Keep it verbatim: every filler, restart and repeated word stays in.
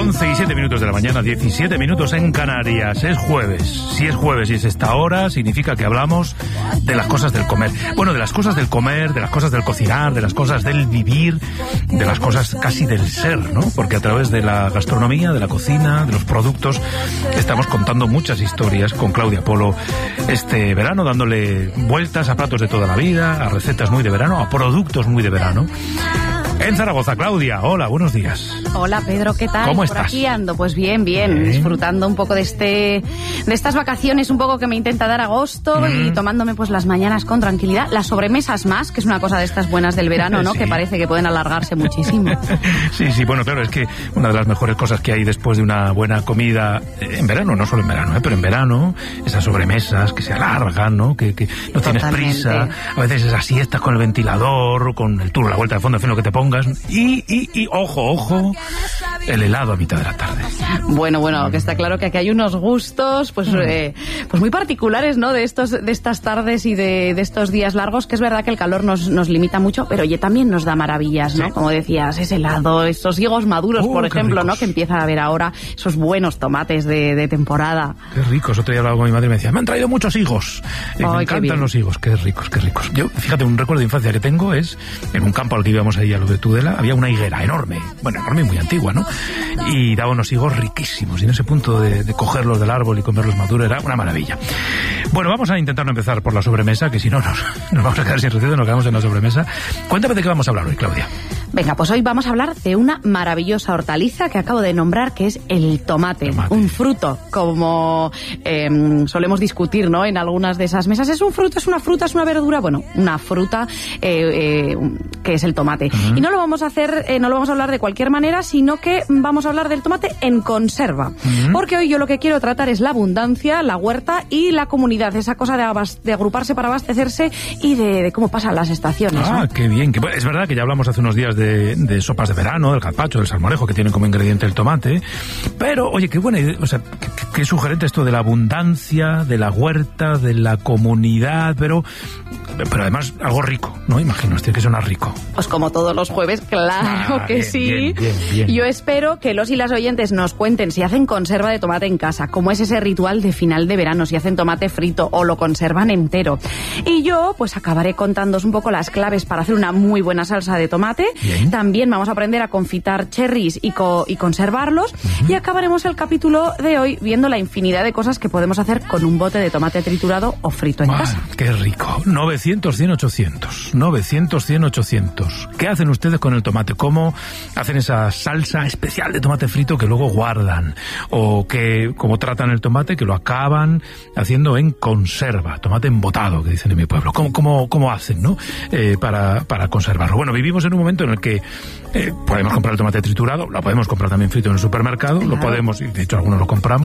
once y siete minutos de la mañana, diecisiete minutos en Canarias. Es jueves. Si es jueves y es esta hora, significa que hablamos de las cosas del comer. Bueno, de las cosas del comer, de las cosas del cocinar, de las cosas del vivir, de las cosas casi del ser, ¿no? Porque a través de la gastronomía, de la cocina, de los productos, estamos contando muchas historias con Claudia Polo este verano, dándole vueltas a platos de toda la vida, a recetas muy de verano, a productos muy de verano. En Zaragoza, Claudia, hola, buenos días. Hola, Pedro, ¿qué tal? ¿Cómo Por estás? aquí ando, pues bien, bien, bien, disfrutando un poco de este de estas vacaciones un poco que me intenta dar agosto mm. y tomándome pues las mañanas con tranquilidad, las sobremesas más, que es una cosa de estas buenas del verano, ¿no? Sí. Que parece que pueden alargarse muchísimo. Sí, sí, bueno, claro, es que una de las mejores cosas que hay después de una buena comida en verano, no solo en verano, ¿eh? Pero en verano, esas sobremesas que se alargan, ¿no? Que, que no tienes Totalmente. prisa, a veces esas siestas con el ventilador, con el turno, la vuelta de fondo, en fin, lo que te pongas. Y, y, y, ojo, ojo, el helado a mitad de la tarde. Bueno, bueno, que está claro que aquí hay unos gustos, pues, mm. eh, pues muy particulares, ¿no? De estos, de estas tardes y de, de estos días largos, que es verdad que el calor nos, nos limita mucho, pero oye, también nos da maravillas, ¿no? Sí. Como decías, ese helado, esos higos maduros, uh, por ejemplo, ¿no? Que empieza a haber ahora esos buenos tomates de, de temporada. Qué ricos. Otro día hablaba con mi madre y me decía, me han traído muchos higos. Y Ay, me encantan los higos. Qué ricos, qué ricos. Yo, fíjate, un recuerdo de infancia que tengo es en un campo al que íbamos ahí a lo de Tudela, había una higuera enorme, bueno, enorme y muy antigua, ¿no? Y daba unos higos riquísimos, y en ese punto de, de cogerlos del árbol y comerlos maduros era una maravilla. Bueno, vamos a intentar no empezar por la sobremesa, que si no nos, nos vamos a quedar sin receta, nos quedamos en la sobremesa. Cuéntame de qué vamos a hablar hoy, Claudia. Venga, pues hoy vamos a hablar de una maravillosa hortaliza que acabo de nombrar, que es el tomate, tomate. Un fruto, como eh, solemos discutir, ¿no? En algunas de esas mesas. ¿Es un fruto, es una fruta, es una verdura? Bueno, una fruta eh, eh, que es el tomate. Uh-huh. Y no lo vamos a hacer, eh, no lo vamos a hablar de cualquier manera, sino que vamos a hablar del tomate en conserva. Uh-huh. Porque hoy yo lo que quiero tratar es la abundancia, la huerta y la comunidad, esa cosa de, abas- de agruparse para abastecerse y de, de cómo pasan las estaciones. Ah, ¿no? Qué bien. Que, bueno, es verdad que ya hablamos hace unos días de De, de sopas de verano, del gazpacho, del salmorejo, que tienen como ingrediente el tomate. Pero, oye, qué buena idea, o sea, qué, qué sugerente esto de la abundancia, de la huerta, de la comunidad, pero pero además algo rico, ¿no? Imagino, tiene que sonar rico. Pues como todos los jueves, claro ah, que bien, sí. Bien, bien, bien. Yo espero que los y las oyentes nos cuenten si hacen conserva de tomate en casa, cómo es ese ritual de final de verano, si hacen tomate frito o lo conservan entero. Y yo, pues acabaré contándoos un poco las claves para hacer una muy buena salsa de tomate. Bien. También vamos a aprender a confitar cherries y, co- y conservarlos. Uh-huh. Y acabaremos el capítulo de hoy viendo la infinidad de cosas que podemos hacer con un bote de tomate triturado o frito en ah, casa. ¡Qué rico! novecientos, cien, ochocientos. novecientos, cien, ochocientos. ¿Qué hacen ustedes con el tomate? ¿Cómo hacen esa salsa especial de tomate frito que luego guardan? O que, cómo tratan el tomate, que lo acaban haciendo en conserva. Tomate embotado, que dicen en mi pueblo. ¿Cómo, cómo, cómo hacen, no? Eh, para, para conservarlo. Bueno, vivimos en un momento en el que eh, podemos comprar el tomate triturado, lo podemos comprar también frito en el supermercado, claro. Lo podemos, y de hecho algunos lo compramos.